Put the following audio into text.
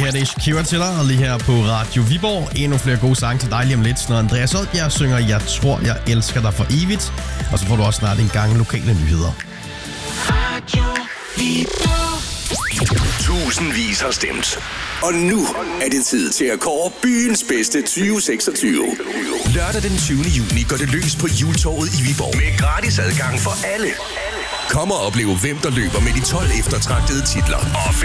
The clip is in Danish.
her det er Shakira til dig, og lige her på Radio Viborg. Endnu flere gode sange til dig lige om lidt, når Andreas Oddbjerg synger Jeg tror, jeg elsker dig for evigt. Og så får du også snart en gang lokale nyheder. Radio Viborg. Tusindvis har stemt. Og nu er det tid til at kåre byens bedste 2026. Lørdag den 20. juni går det løs på Hjultorvet i Viborg. Med gratis adgang for alle. Kom og opleve, hvem der løber med de 12 eftertragtede titler. Og